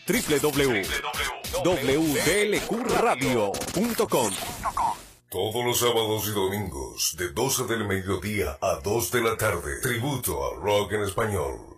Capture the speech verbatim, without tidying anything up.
w w w punto w d l q radio punto com. Todos los sábados y domingos, de doce del mediodía a dos de la tarde, tributo al rock en español.